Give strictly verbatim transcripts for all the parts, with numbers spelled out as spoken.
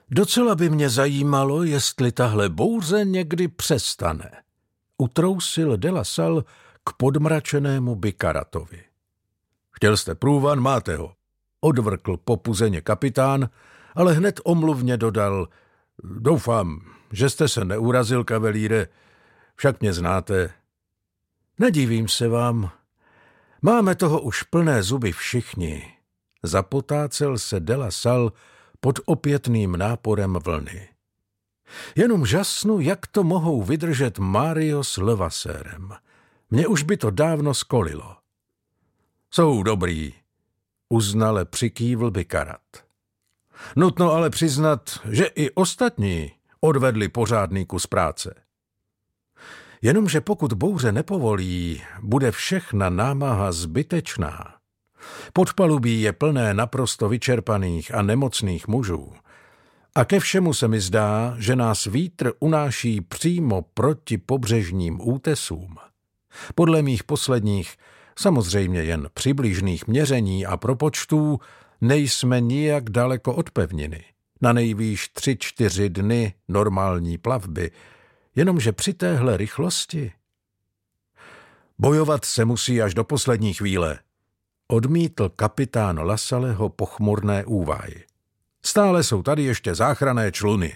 Docela by mě zajímalo, jestli tahle bouře někdy přestane. Utrousil de la Salle k podmračenému Bicaratovi. Chtěl jste průvan, máte ho. Odvrkl popuzeně kapitán, ale hned omluvně dodal: Doufám, že jste se neurazil, kavelíre, však mě znáte. Nedivím se vám. Máme toho už plné zuby všichni. Zapotácel se de la Salle pod opětným náporem vlny. Jenom žasnu, jak to mohou vydržet Mario s Levasérem. Mně už by to dávno skolilo. Jsou dobrý, uznale přikývl Bicarat. Nutno ale přiznat, že i ostatní odvedli pořádný kus práce. Jenomže pokud bouře nepovolí, bude všechna námaha zbytečná. Podpalubí je plné naprosto vyčerpaných a nemocných mužů. A ke všemu se mi zdá, že nás vítr unáší přímo proti pobřežním útesům. Podle mých posledních, samozřejmě jen přibližných měření a propočtů, nejsme nijak daleko od pevniny. Na nejvýš tři, čtyři dny normální plavby, jenomže při téhle rychlosti. Bojovat se musí až do poslední chvíle, odmítl kapitán Lasaleho pochmurné úvahy. Stále jsou tady ještě záchranné čluny.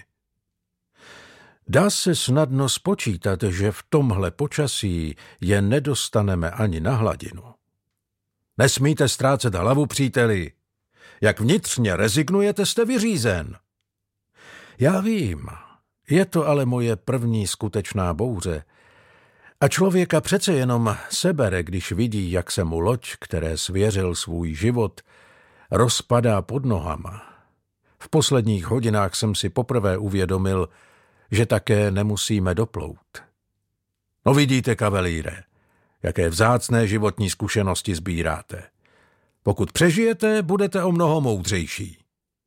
Dá se snadno spočítat, že v tomhle počasí je nedostaneme ani na hladinu. Nesmíte ztrácet hlavu, příteli. Jak vnitřně rezignujete, jste vyřízen. Já vím, je to ale moje první skutečná bouře. A člověka přece jenom sebere, když vidí, jak se mu loď, které svěřil svůj život, rozpadá pod nohama. V posledních hodinách jsem si poprvé uvědomil, že také nemusíme doplout. No vidíte, kavalíre, jaké vzácné životní zkušenosti sbíráte. Pokud přežijete, budete o mnoho moudřejší.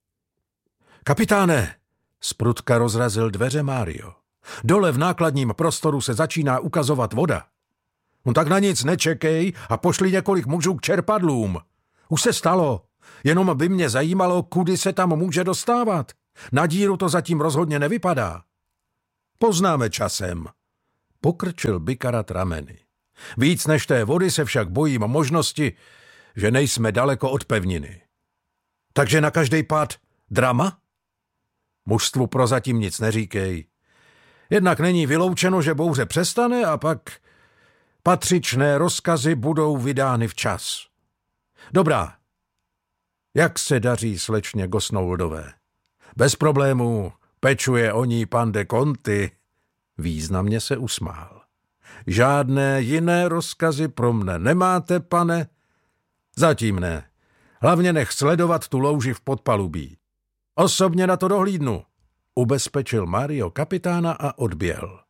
Kapitáne, zprutka rozrazil dveře Mario. Dole v nákladním prostoru se začíná ukazovat voda. No tak na nic nečekej a pošli několik mužů k čerpadlům. Už se stalo, jenom by mě zajímalo, kudy se tam může dostávat. Na díru to zatím rozhodně nevypadá. Poznáme časem, pokrčil Bicarat rameny. Víc než té vody se však bojím možnosti, že nejsme daleko od pevniny. Takže na každej pád drama? Mužstvu prozatím nic neříkej. Jednak není vyloučeno, že bouře přestane a pak patřičné rozkazy budou vydány včas. Dobrá. Jak se daří slečně Gosnoldové? Bez problémů, pečuje o ní pan de Conti. Významně se usmál. Žádné jiné rozkazy pro mne nemáte, pane? Zatím ne. Hlavně nech sledovat tu louži v podpalubí. Osobně na to dohlídnu, ubezpečil Mario kapitána a odběhl.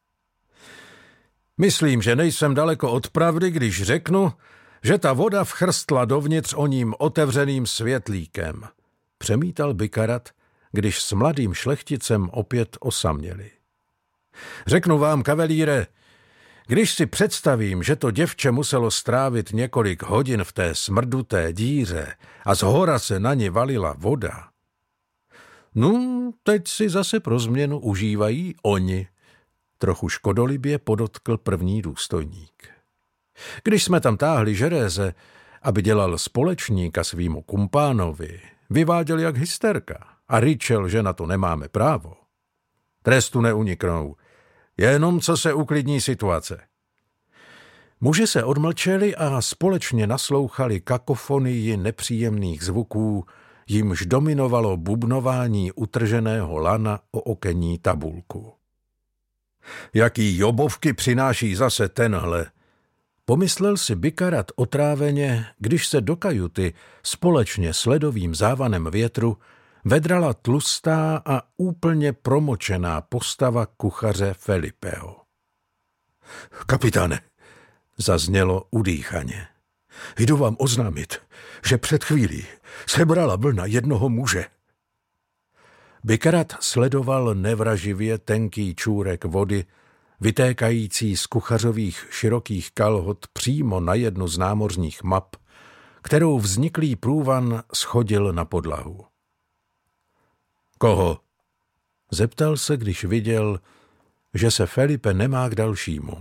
Myslím, že nejsem daleko od pravdy, když řeknu, že ta voda vchrstla dovnitř oním otevřeným světlíkem, přemítal Bicarat, když s mladým šlechticem opět osaměli. Řeknu vám, kavalíre, když si představím, že to děvče muselo strávit několik hodin v té smrduté díře a zhora se na ni valila voda, no, teď si zase pro změnu užívají oni, trochu škodolibě podotkl první důstojník. Když jsme tam táhli žeréze, aby dělal společníka svýmu kumpánovi, vyváděl jak hysterka a ryčel, že na to nemáme právo. Trestu neuniknou, jenom co se uklidní situace. Muži se odmlčeli a společně naslouchali kakofonii nepříjemných zvuků, jimž dominovalo bubnování utrženého lana o okenní tabulku. Jaký jobovky přináší zase tenhle, pomyslel si Bicarat otráveně, když se do kajuty společně s ledovým závanem větru vedrala tlustá a úplně promočená postava kuchaře Felipeho. Kapitáne, zaznělo udýchaně. Jdu vám oznámit, že před chvílí sebrala vlna jednoho muže. Bicarat sledoval nevraživě tenký čůrek vody, vytékající z kuchařových širokých kalhot přímo na jednu z námořních map, kterou vzniklý průvan schodil na podlahu. Koho? Zeptal se, když viděl, že se Felipe nemá k dalšímu.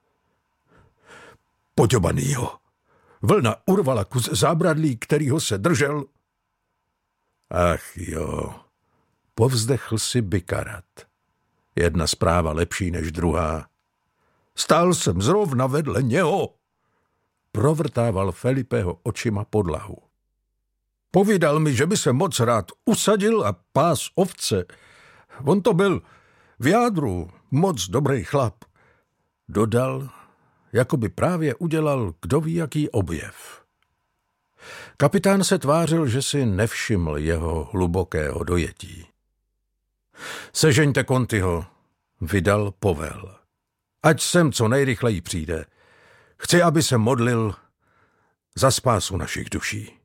Podobanýho. Vlna urvala kus zábradlí, kterýho se držel. Ach jo, povzdechl si Bikarat. Jedna zpráva lepší než druhá. Stál jsem zrovna vedle něho. Provrtával Felipeho očima podlahu. Povídal mi, že by se moc rád usadil a pás ovce. On to byl v jádru moc dobrý chlap. Dodal, jako by právě udělal kdo ví jaký objev. Kapitán se tvářil, že si nevšiml jeho hlubokého dojetí. Sežeňte Contiho, vydal povel. Ať sem co nejrychleji přijde. Chci, aby se modlil za spásu našich duší.